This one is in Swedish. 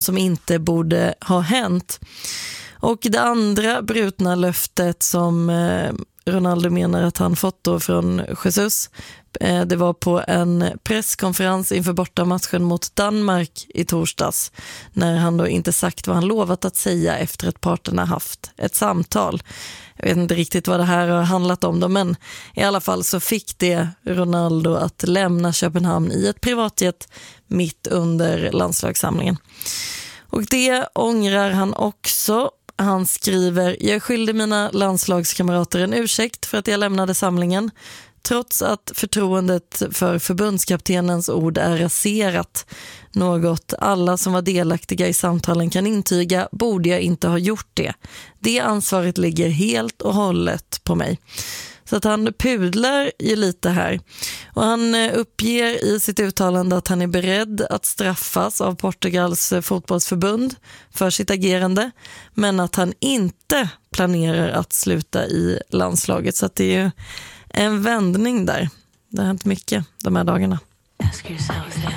som inte borde ha hänt. Och det andra brutna löftet som Ronaldo menar att han fått då från Jesus, det var på en presskonferens inför bortamatchen mot Danmark i torsdags, när han då inte sagt vad han lovat att säga efter att parterna haft ett samtal. Jag vet inte riktigt vad det här har handlat om då, men i alla fall så fick det Ronaldo att lämna Köpenhamn i ett privatjet mitt under landslagssamlingen. Och det ångrar han också. Han skriver: jag skyllde mina landslagskamrater en ursäkt för att jag lämnade samlingen. Trots att förtroendet för förbundskaptenens ord är raserat, något alla som var delaktiga i samtalen kan intyga, borde jag inte ha gjort det. Det ansvaret ligger helt och hållet på mig. Så att han pudlar ju lite här. Och han uppger i sitt uttalande att han är beredd att straffas av Portugals fotbollsförbund för sitt agerande, men att han inte planerar att sluta i landslaget. Så att det är ju en vändning där. Det har hänt mycket de här dagarna.